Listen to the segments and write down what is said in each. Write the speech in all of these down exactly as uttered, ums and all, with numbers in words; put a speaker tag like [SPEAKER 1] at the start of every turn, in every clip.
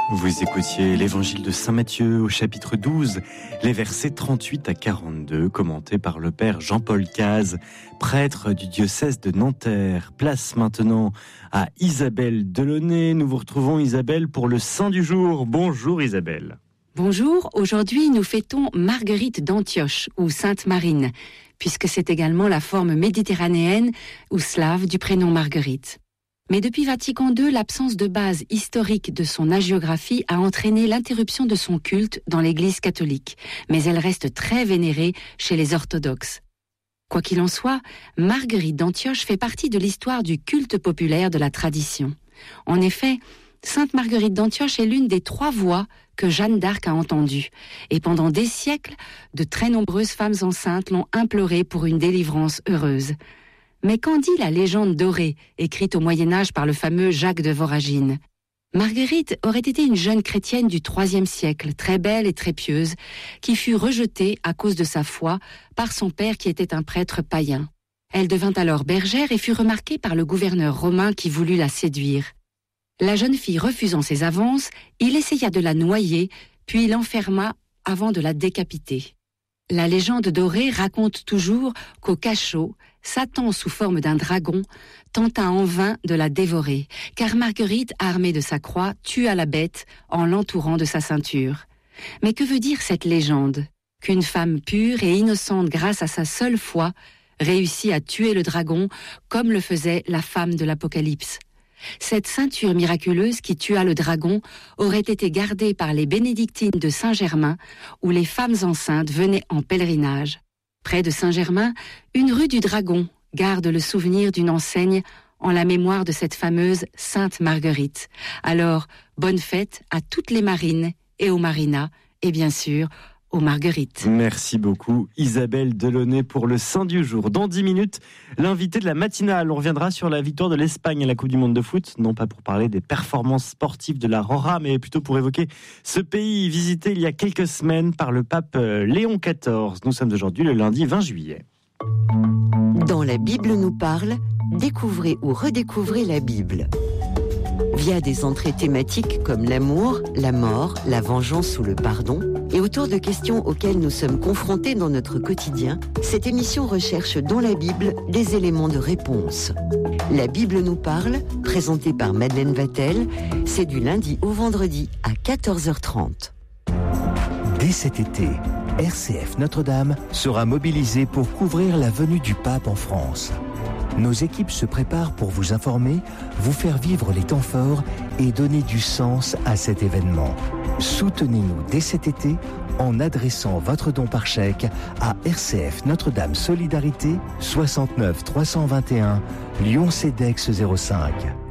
[SPEAKER 1] Vous écoutiez l'évangile de saint Matthieu au chapitre douze, les versets trente-huit à quarante-deux, commentés par le père Jean-Paul Cazes, prêtre du diocèse de Nanterre. Place maintenant à Isabelle Delaunay. Nous vous retrouvons, Isabelle, pour le saint du jour. Bonjour Isabelle.
[SPEAKER 2] Bonjour, aujourd'hui nous fêtons Marguerite d'Antioche ou Sainte Marine, puisque c'est également la forme méditerranéenne ou slave du prénom Marguerite. Mais depuis Vatican deux, l'absence de base historique de son hagiographie a entraîné l'interruption de son culte dans l'Église catholique, mais elle reste très vénérée chez les orthodoxes. Quoi qu'il en soit, Marguerite d'Antioche fait partie de l'histoire du culte populaire de la tradition. En effet, Sainte Marguerite d'Antioche est l'une des trois voix que Jeanne d'Arc a entendues, et pendant des siècles, de très nombreuses femmes enceintes l'ont implorée pour une délivrance heureuse. Mais qu'en dit la légende dorée, écrite au Moyen-Âge par le fameux Jacques de Voragine ? Marguerite aurait été une jeune chrétienne du troisième siècle, très belle et très pieuse, qui fut rejetée à cause de sa foi par son père qui était un prêtre païen. Elle devint alors bergère et fut remarquée par le gouverneur romain qui voulut la séduire. La jeune fille refusant ses avances, il essaya de la noyer, puis l'enferma avant de la décapiter. La légende dorée raconte toujours qu'au cachot, Satan, sous forme d'un dragon, tenta en vain de la dévorer, car Marguerite, armée de sa croix, tua la bête en l'entourant de sa ceinture. Mais que veut dire cette légende ? Qu'une femme pure et innocente grâce à sa seule foi réussit à tuer le dragon comme le faisait la femme de l'Apocalypse. Cette ceinture miraculeuse qui tua le dragon aurait été gardée par les bénédictines de Saint-Germain, où les femmes enceintes venaient en pèlerinage. Près de Saint-Germain, une rue du Dragon garde le souvenir d'une enseigne en la mémoire de cette fameuse Sainte Marguerite. Alors, bonne fête à toutes les marines et aux marinas, et bien sûr, aux Marguerites.
[SPEAKER 1] Merci beaucoup Isabelle Delaunay pour le saint du jour. Dans dix minutes, l'invité de la matinale. On reviendra sur la victoire de l'Espagne à la Coupe du Monde de foot, non pas pour parler des performances sportives de la Rora, mais plutôt pour évoquer ce pays visité il y a quelques semaines par le pape Léon quatorze. Nous sommes aujourd'hui le lundi vingt juillet.
[SPEAKER 3] Dans la Bible nous parle, découvrez ou redécouvrez la Bible. Via des entrées thématiques comme l'amour, la mort, la vengeance ou le pardon, et autour de questions auxquelles nous sommes confrontés dans notre quotidien, cette émission recherche dans la Bible des éléments de réponse. La Bible nous parle, présentée par Madeleine Vatel, c'est du lundi au vendredi à quatorze heures trente.
[SPEAKER 4] Dès cet été, R C F Notre-Dame sera mobilisée pour couvrir la venue du pape en France. Nos équipes se préparent pour vous informer, vous faire vivre les temps forts et donner du sens à cet événement. Soutenez-nous dès cet été en adressant votre don par chèque à R C F Notre-Dame Solidarité soixante-neuf trois cent vingt et un Lyon-Cedex zéro cinq.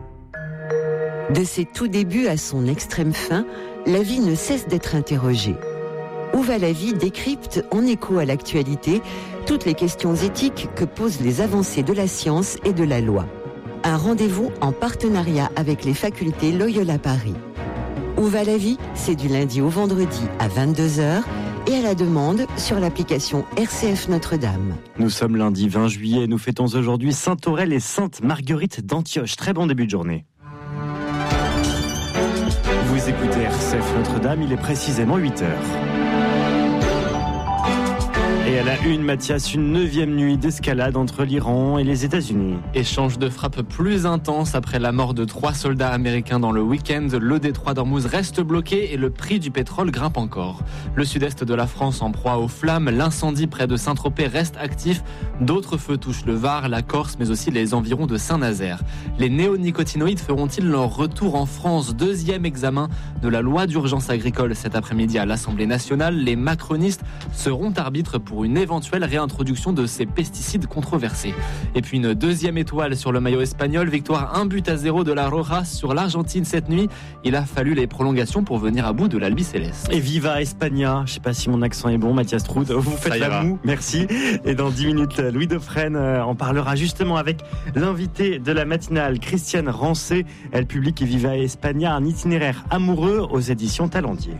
[SPEAKER 3] De ses tout débuts à son extrême fin, la vie ne cesse d'être interrogée. Où va la vie décrypte en écho à l'actualité toutes les questions éthiques que posent les avancées de la science et de la loi. Un rendez-vous en partenariat avec les facultés Loyola Paris. Où va la vie ? C'est du lundi au vendredi à vingt-deux heures et à la demande sur l'application R C F Notre-Dame.
[SPEAKER 1] Nous sommes lundi vingt juillet, nous fêtons aujourd'hui Sainte Aurèle et Sainte Marguerite d'Antioche. Très bon début de journée. Vous écoutez R C F Notre-Dame, il est précisément huit heures. Et à la une, Mathias, une neuvième nuit d'escalade entre l'Iran et les États-Unis.
[SPEAKER 5] Échange de frappes plus intense après la mort de trois soldats américains dans le week-end. Le détroit d'Ormuz reste bloqué et le prix du pétrole grimpe encore. Le sud-est de la France en proie aux flammes. L'incendie près de Saint-Tropez reste actif. D'autres feux touchent le Var, la Corse, mais aussi les environs de Saint-Nazaire. Les néonicotinoïdes feront-ils leur retour en France ? Deuxième examen de la loi d'urgence agricole cet après-midi à l'Assemblée nationale. Les macronistes seront arbitres pour une éventuelle réintroduction de ces pesticides controversés. Et puis une deuxième étoile sur le maillot espagnol, victoire un but à zéro de la Roja sur l'Argentine cette nuit. Il a fallu les prolongations pour venir à bout de l'Albiceleste.
[SPEAKER 1] Et viva España, je ne sais pas si mon accent est bon, Mathias Troud, vous faites la moue, merci. Et dans dix minutes, Louis Dauphren en parlera justement avec l'invité de la matinale, Christiane Rancé. Elle publie Viva España, un itinéraire amoureux aux éditions Talendier.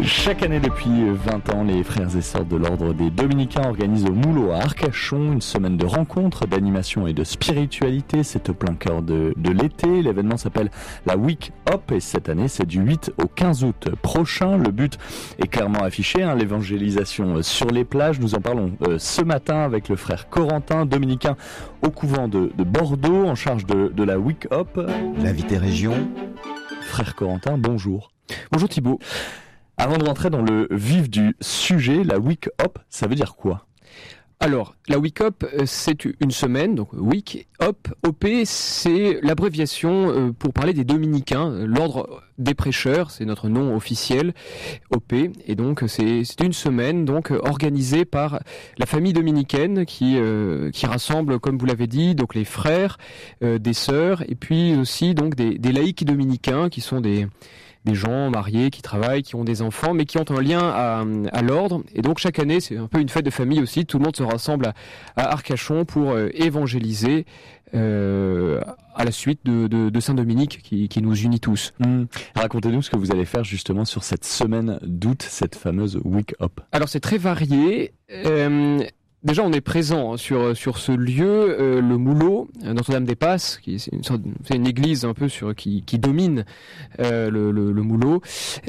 [SPEAKER 6] Chaque année depuis vingt ans, les frères et sœurs de l'ordre des Dominicains organisent au Moulot à Arcachon une semaine de rencontres, d'animation et de spiritualité. C'est au plein cœur de, de l'été. L'événement s'appelle la Week Up et cette année c'est du huit au quinze août prochain. Le but est clairement affiché, hein, l'évangélisation sur les plages. Nous en parlons euh, ce matin avec le frère Corentin, dominicain au couvent de, de Bordeaux, en charge de, de la Week Up.
[SPEAKER 7] L'invité région.
[SPEAKER 6] Frère Corentin, bonjour.
[SPEAKER 8] Bonjour Thibaut.
[SPEAKER 6] Avant de rentrer dans le vif du sujet, la Week Up, ça veut dire quoi ?
[SPEAKER 8] Alors, la Week Up, c'est une semaine, donc Week Up, O P, c'est l'abréviation pour parler des Dominicains, l'ordre des prêcheurs, c'est notre nom officiel, O P, et donc c'est, c'est une semaine donc organisée par la famille dominicaine qui euh, qui rassemble, comme vous l'avez dit, donc les frères, euh, des sœurs, et puis aussi donc des, des laïcs dominicains qui sont des des gens mariés qui travaillent, qui ont des enfants, mais qui ont un lien à, à l'ordre. Et donc chaque année, c'est un peu une fête de famille aussi. Tout le monde se rassemble à, à Arcachon pour euh, évangéliser euh, à la suite de, de, de Saint-Dominique qui, qui nous unit tous.
[SPEAKER 6] Mmh. Racontez-nous ce que vous allez faire justement sur cette semaine d'août, cette fameuse Week Up.
[SPEAKER 8] Alors c'est très varié. Euh, Déjà, on est présent sur sur ce lieu, euh, le Moulot, Notre-Dame-des-Passes, qui c'est une sorte, c'est une église un peu sur qui qui domine euh, le, le le Moulot.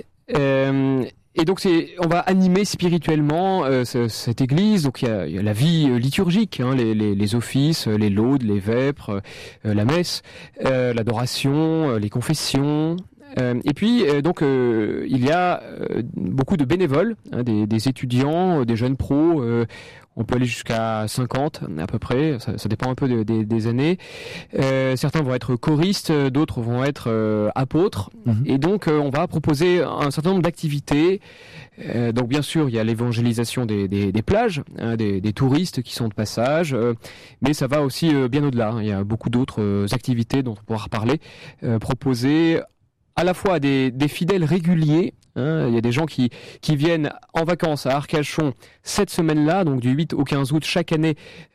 [SPEAKER 8] Euh, et donc c'est, on va animer spirituellement euh, ce, cette église. Donc il y a, il y a la vie liturgique, hein, les, les les offices, les laudes, les vêpres, euh, la messe, euh, l'adoration, euh, les confessions. Euh, et puis euh, donc euh, il y a euh, beaucoup de bénévoles, hein, des, des étudiants, des jeunes pros. Euh, on peut aller jusqu'à cinquante à peu près, ça, ça dépend un peu de, de, des années. Euh, certains vont être choristes, d'autres vont être euh, apôtres. Mmh. Et donc euh, on va proposer un certain nombre d'activités. Euh, donc bien sûr il y a l'évangélisation des, des, des plages, hein, des, des touristes qui sont de passage, euh, mais ça va aussi euh, bien au-delà. Hein. Il y a beaucoup d'autres euh, activités dont on pourra reparler, euh, proposées à la fois à des, des fidèles réguliers. Hein, il y a des gens qui, qui viennent en vacances à Arcachon cette semaine-là, donc du huit au quinze août chaque année,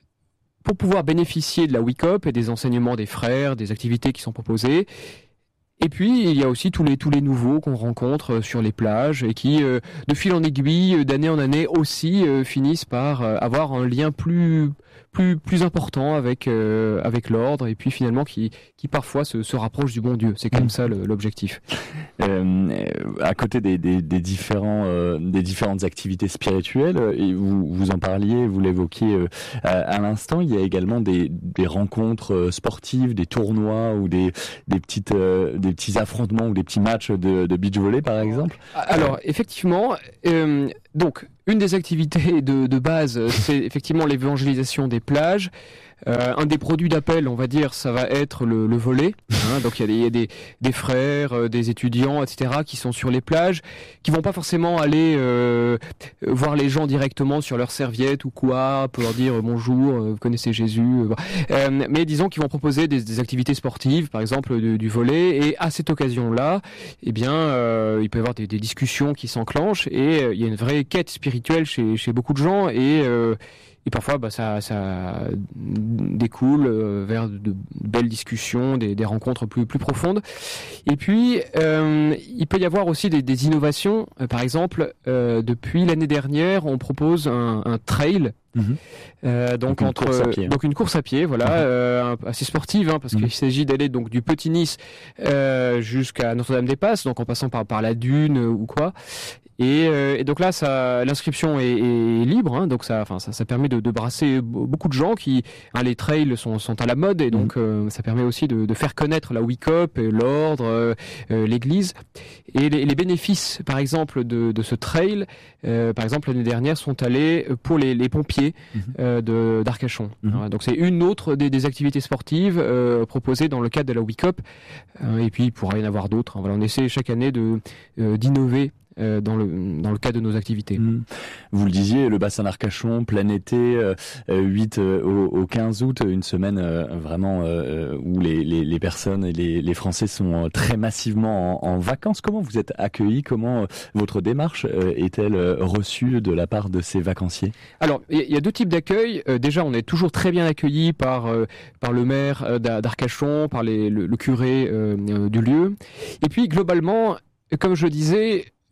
[SPEAKER 8] pour pouvoir bénéficier de la Week Up et des enseignements des frères, des activités qui sont proposées. Et puis, il y a aussi tous les, tous les nouveaux qu'on rencontre sur les plages et qui, euh, de fil en aiguille, d'année en année aussi, euh, finissent par euh, avoir un lien plus, plus, plus important avec, euh, avec l'ordre et puis finalement qui, qui parfois se, se rapprochent du bon Dieu. C'est comme mmh. ça le, l'objectif.
[SPEAKER 6] Euh, à côté des, des, des, différents, euh, des différentes activités spirituelles, et vous, vous en parliez, vous l'évoquiez euh, à, à l'instant, il y a également des, des rencontres sportives, des tournois ou des, des petites... Euh, des petits affrontements ou des petits matchs de, de beach volley par exemple.
[SPEAKER 8] Alors effectivement, euh, donc une des activités de, de base, c'est effectivement l'évangélisation des plages. Euh, un des produits d'appel, on va dire, ça va être le, le volley. Hein, donc il y a, des, il y a des, des frères, euh, des étudiants, et cetera, qui sont sur les plages, qui vont pas forcément aller euh, voir les gens directement sur leur serviette ou quoi, pour leur dire bonjour, euh, vous connaissez Jésus. Euh, mais disons qu'ils vont proposer des, des activités sportives, par exemple du, du volley. Et à cette occasion-là, eh bien, euh, il peut y avoir des, des discussions qui s'enclenchent et euh, il y a une vraie quête spirituelle chez, chez beaucoup de gens et euh, Et parfois, bah, ça, ça découle euh, vers de belles discussions, des, des rencontres plus, plus profondes. Et puis, euh, il peut y avoir aussi des, des innovations. Euh, par exemple, euh, depuis l'année dernière, on propose un, un trail. Mmh. Euh, donc, donc entre une donc une course à pied, voilà, mmh. euh, assez sportive, hein, parce mmh. qu'il s'agit d'aller donc du Petit Nice euh, jusqu'à Notre-Dame-des-Passes, donc en passant par par la dune euh, ou quoi. Et, euh, et donc là, ça, l'inscription est, est libre, hein, donc ça, enfin, ça, ça permet de, de brasser beaucoup de gens qui, hein, les trails sont, sont à la mode, et donc mmh. euh, ça permet aussi de, de faire connaître la Week Up, l'ordre, euh, euh, l'Église, et les, les bénéfices, par exemple, de, de ce trail, euh, par exemple l'année dernière, sont allés pour les, les pompiers mmh. euh, de d'Arcachon. Mmh. Voilà, donc c'est une autre des, des activités sportives euh, proposées dans le cadre de la Week Up, euh, et puis il pourra y en avoir d'autres. Hein, voilà, on essaie chaque année de euh, d'innover. Euh, dans le dans le cadre de nos activités.
[SPEAKER 6] Mmh. Vous le disiez, le bassin d'Arcachon, plein été, euh, huit euh, au, au quinze août, une semaine euh, vraiment euh, où les, les, les personnes et les, les Français sont très massivement en, en vacances. Comment vous êtes accueillis ? Comment euh, votre démarche euh, est-elle reçue de la part de ces vacanciers ?
[SPEAKER 8] Alors, il y a deux types d'accueil. Euh, déjà, on est toujours très bien accueillis par euh, par le maire euh, d'Arcachon, par les, le, le curé euh, euh, du lieu. Et puis, globalement, comme je le disais,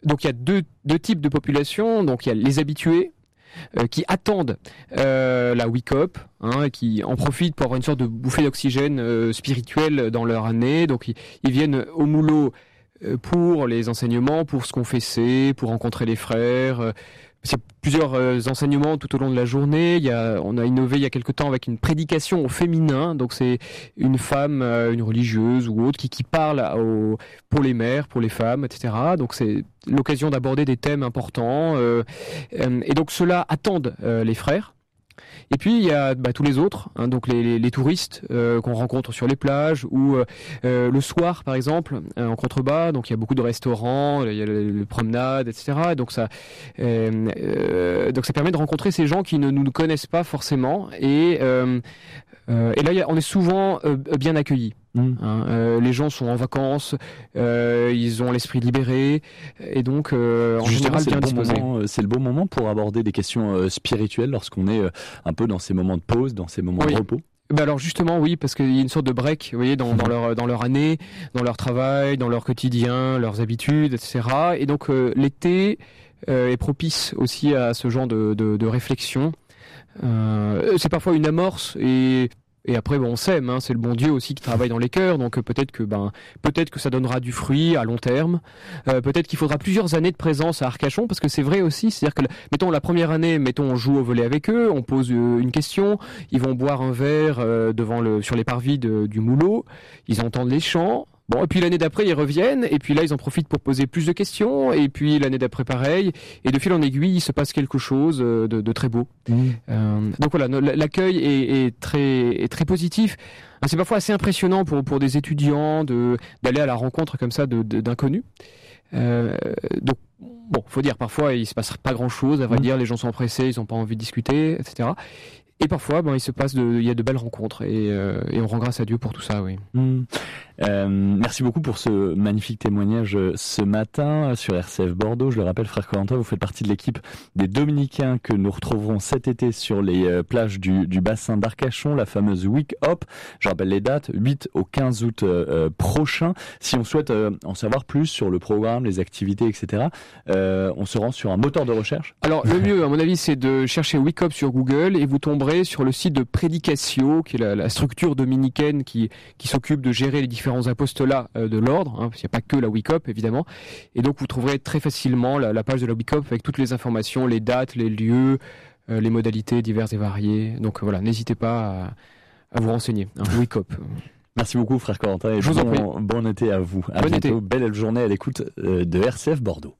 [SPEAKER 8] donc il y a deux, deux types de populations. Donc il y a les habitués euh, qui attendent euh, la wake up, hein, qui en profitent pour avoir une sorte de bouffée d'oxygène euh, spirituel dans leur année. Donc ils, ils viennent au moulot euh, pour les enseignements, pour se confesser, pour rencontrer les frères. Euh, Il y a plusieurs euh, enseignements tout au long de la journée. Il y a, on a innové il y a quelque temps avec une prédication au féminin. Donc c'est une femme, euh, une religieuse ou autre qui, qui parle au, pour les mères, pour les femmes, et cetera. Donc c'est l'occasion d'aborder des thèmes importants. Euh, euh, et donc ceux-là attendent euh, les frères. Et puis il y a bah, tous les autres, hein, donc les, les, les touristes euh, qu'on rencontre sur les plages ou euh, le soir par exemple euh, en contrebas. Donc il y a beaucoup de restaurants, il y a les, les promenades, et cetera. Donc ça, euh, euh, donc ça permet de rencontrer ces gens qui ne nous connaissent pas forcément. Et, euh, euh, et là y a, on est souvent euh, bien accueillis. Mmh. Hein, euh, les gens sont en vacances, euh, ils ont l'esprit libéré et donc euh, en
[SPEAKER 6] Justement,
[SPEAKER 8] général bien
[SPEAKER 6] bon
[SPEAKER 8] disposés.
[SPEAKER 6] Moment, c'est le bon moment pour aborder des questions euh, spirituelles lorsqu'on est euh, un peu dans ces moments de pause, dans ces moments
[SPEAKER 8] oui.
[SPEAKER 6] de repos.
[SPEAKER 8] Ben alors justement oui, parce qu'il y a une sorte de break, vous voyez, dans, dans leur dans leur année, dans leur travail, dans leur quotidien, leurs habitudes, et cetera. Et donc euh, l'été euh, est propice aussi à ce genre de de, de réflexion. Euh, c'est parfois une amorce et Et après, bon, on s'aime, hein, c'est le bon Dieu aussi qui travaille dans les cœurs, donc euh, peut-être que, ben, peut-être que ça donnera du fruit à long terme. Euh, peut-être qu'il faudra plusieurs années de présence à Arcachon, parce que c'est vrai aussi, c'est-à-dire que, mettons la première année, mettons on joue au volley avec eux, on pose euh, une question, ils vont boire un verre euh, devant le, sur les parvis de, du moulot, ils entendent les chants. Bon, et puis l'année d'après, ils reviennent, et puis là, ils en profitent pour poser plus de questions, et puis l'année d'après, pareil, et de fil en aiguille, il se passe quelque chose de, de très beau. Mmh. Euh, donc voilà, l'accueil est, est, très, est très positif. C'est parfois assez impressionnant pour, pour des étudiants de, d'aller à la rencontre comme ça de, de, d'inconnus. Euh, donc, bon, faut dire, parfois, il se passe pas grand-chose, à vrai mmh. dire, les gens sont empressés, ils ont pas envie de discuter, et cetera. Et parfois, ben, il se passe, de, il y a de belles rencontres et, euh, et on rend grâce à Dieu pour tout ça, oui.
[SPEAKER 6] Mmh. Euh, merci beaucoup pour ce magnifique témoignage ce matin sur R C F Bordeaux. Je le rappelle, frère Corentin, vous faites partie de l'équipe des Dominicains que nous retrouverons cet été sur les euh, plages du, du bassin d'Arcachon, la fameuse Week Up. Je rappelle les dates, huit au quinze août euh, prochain. Si on souhaite euh, en savoir plus sur le programme, les activités, et cetera, euh, on se rend sur un moteur de recherche.
[SPEAKER 8] Alors, le mieux, à mon avis, c'est de chercher Week Up sur Google et vous tomberez sur le site de Prédicatio, qui est la, la structure dominicaine qui, qui s'occupe de gérer les différents apostolats euh, de l'ordre, hein, parce qu'il n'y a pas que la Week Up, évidemment. Et donc, vous trouverez très facilement la, la page de la Week Up avec toutes les informations, les dates, les lieux, euh, les modalités diverses et variées. Donc, euh, voilà, n'hésitez pas à, à vous renseigner. Hein, Week Up.
[SPEAKER 6] Merci beaucoup, frère Corentin, et
[SPEAKER 8] Je vous en
[SPEAKER 6] bon,
[SPEAKER 8] prie.
[SPEAKER 6] bon été à vous. À
[SPEAKER 8] bon
[SPEAKER 6] bientôt.
[SPEAKER 8] Été.
[SPEAKER 6] Belle journée à l'écoute euh, de R C F Bordeaux.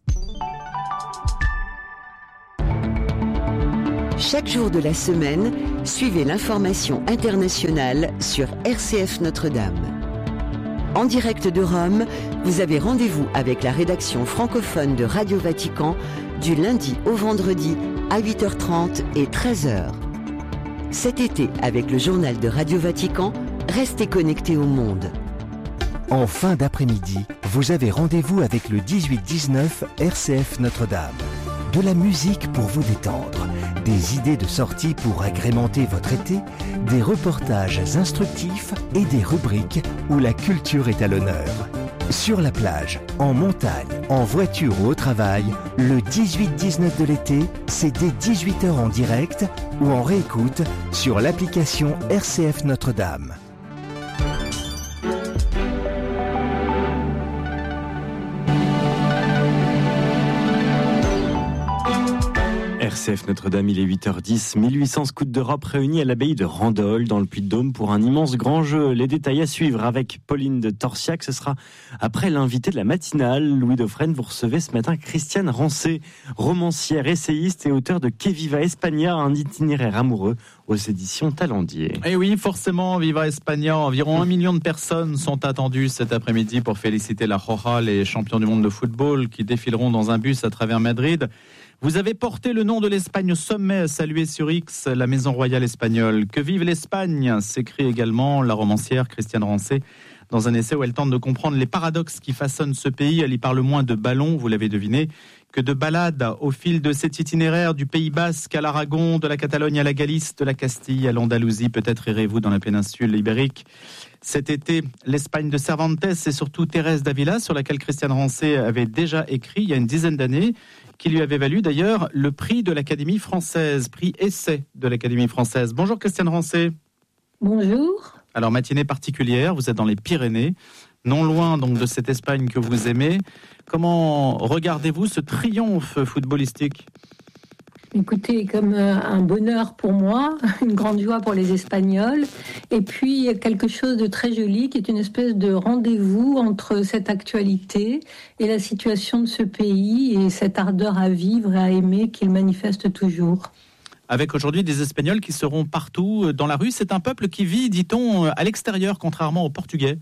[SPEAKER 3] Chaque jour de la semaine, suivez l'information internationale sur R C F Notre-Dame. En direct de Rome, vous avez rendez-vous avec la rédaction francophone de Radio Vatican du lundi au vendredi à huit heures trente et treize heures. Cet été, avec le journal de Radio Vatican, restez connectés au monde.
[SPEAKER 4] En fin d'après-midi, vous avez rendez-vous avec le dix-huit dix-neuf R C F Notre-Dame. De la musique pour vous détendre, des idées de sortie pour agrémenter votre été, des reportages instructifs et des rubriques où la culture est à l'honneur. Sur la plage, en montagne, en voiture ou au travail, le dix-huit dix-neuf de l'été, c'est dès dix-huit heures en direct ou en réécoute sur l'application R C F Notre-Dame.
[SPEAKER 1] R C F Notre-Dame, il est huit heures dix. mille huit cents scouts d'Europe réunis à l'abbaye de Randol, dans le Puy-de-Dôme, pour un immense grand jeu. Les détails à suivre avec Pauline de Torsiac. Ce sera après l'invité de la matinale. Louis Dauphren, vous recevez ce matin Christiane Rancé, romancière, essayiste et auteur de Que Viva España, un itinéraire amoureux aux éditions Talendier.
[SPEAKER 7] Et oui, forcément, Viva España. Environ un million de personnes sont attendues cet après-midi pour féliciter la Roja, les champions du monde de football, qui défileront dans un bus à travers Madrid. Vous avez porté le nom de l'Espagne au sommet, salué sur X la maison royale espagnole. Que vive l'Espagne, s'écrit également la romancière Christiane Rancé dans un essai où elle tente de comprendre les paradoxes qui façonnent ce pays. Elle y parle moins de ballons, vous l'avez deviné, que de balades au fil de cet itinéraire du Pays Basque à l'Aragon, de la Catalogne à la Galice, de la Castille à l'Andalousie. Peut-être irez-vous dans la péninsule ibérique cet été. L'Espagne de Cervantes et surtout Thérèse d'Avila, sur laquelle Christiane Rancé avait déjà écrit il y a une dizaine d'années, qui lui avait valu d'ailleurs le prix de l'Académie française, prix essai de l'Académie française. Bonjour Christiane Rancé.
[SPEAKER 9] Bonjour.
[SPEAKER 7] Alors, matinée particulière, vous êtes dans les Pyrénées, non loin donc de cette Espagne que vous aimez. Comment regardez-vous ce triomphe footballistique ?
[SPEAKER 9] Écoutez, comme un bonheur pour moi, une grande joie pour les Espagnols, et puis quelque chose de très joli qui est une espèce de rendez-vous entre cette actualité et la situation de ce pays et cette ardeur à vivre et à aimer qu'il manifeste toujours.
[SPEAKER 7] Avec aujourd'hui des Espagnols qui seront partout dans la rue, c'est un peuple qui vit, dit-on, à l'extérieur, contrairement aux Portugais.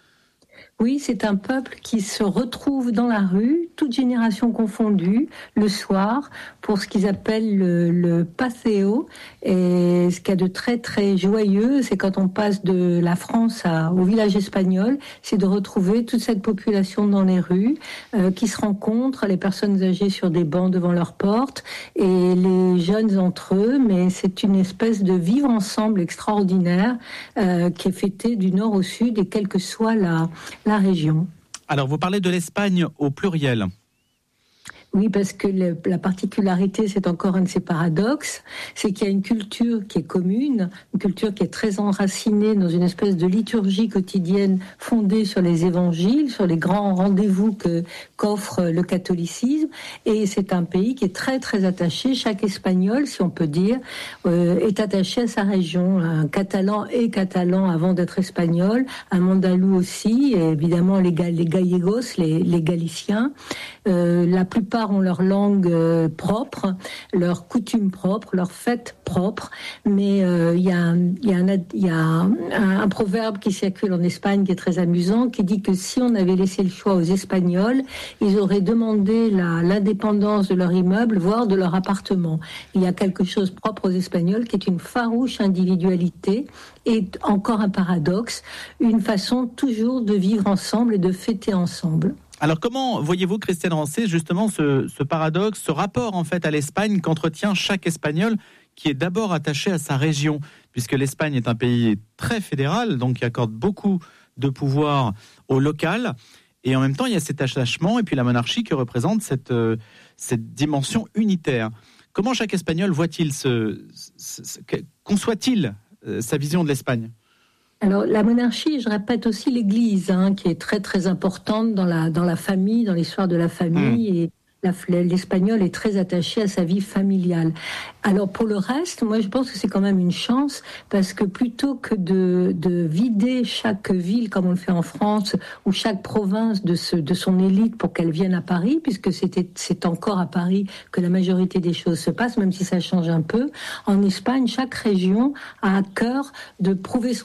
[SPEAKER 9] Oui, c'est un peuple qui se retrouve dans la rue, toute génération confondue, le soir, pour ce qu'ils appellent le, le paseo. Et ce qu'il y a de très très joyeux, c'est quand on passe de la France à, au village espagnol, c'est de retrouver toute cette population dans les rues, euh, qui se rencontrent, les personnes âgées sur des bancs devant leurs portes, et les jeunes entre eux. Mais c'est une espèce de vivre ensemble extraordinaire, euh, qui est fêté du nord au sud, et quelle que soit la la région.
[SPEAKER 7] Alors, vous parlez de l'Espagne au pluriel.
[SPEAKER 9] Oui, parce que le, la particularité, c'est encore un de ces paradoxes, c'est qu'il y a une culture qui est commune, une culture qui est très enracinée dans une espèce de liturgie quotidienne fondée sur les évangiles, sur les grands rendez-vous que, qu'offre le catholicisme, et c'est un pays qui est très très attaché, chaque Espagnol, si on peut dire, euh, est attaché à sa région. Un Catalan est catalan avant d'être espagnol, un Andalou aussi, et évidemment les, les Gallegos, les, les Galiciens, euh, la plupart ont leur langue euh, propre, leurs coutumes propres, leurs fêtes propres, mais il euh, y a, un, y a, un, y a un, un proverbe qui circule en Espagne qui est très amusant, qui dit que si on avait laissé le choix aux Espagnols, ils auraient demandé la, l'indépendance de leur immeuble, voire de leur appartement. Il y a quelque chose propre aux Espagnols qui est une farouche individualité et encore un paradoxe, une façon toujours de vivre ensemble et de fêter ensemble.
[SPEAKER 7] Alors comment voyez-vous, Christiane Rancé, justement ce, ce paradoxe, ce rapport en fait à l'Espagne qu'entretient chaque Espagnol qui est d'abord attaché à sa région, puisque l'Espagne est un pays très fédéral, donc qui accorde beaucoup de pouvoir au local, et en même temps il y a cet attachement et puis la monarchie qui représente cette, euh, cette dimension unitaire. Comment chaque Espagnol voit-il ce, ce, ce conçoit-il euh, sa vision de l'Espagne ?
[SPEAKER 9] Alors la monarchie, je répète aussi l'Église, hein, qui est très très importante dans la dans la famille, dans l'histoire de la famille, mmh. et la, l'espagnol est très attaché à sa vie familiale. Alors pour le reste, moi je pense que c'est quand même une chance, parce que plutôt que de, de vider chaque ville comme on le fait en France, ou chaque province de, ce, de son élite pour qu'elle vienne à Paris, puisque c'était, c'est encore à Paris que la majorité des choses se passent, même si ça change un peu, en Espagne, chaque région a à cœur de prouver son